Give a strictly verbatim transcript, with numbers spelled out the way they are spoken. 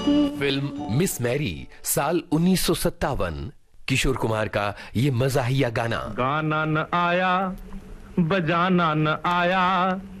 Film miss Mary साल उन्नीस सौ सत्तावन, किशोर कुमार का ये मज़ाहिया गाना। गाना न आया, बजाना न आया,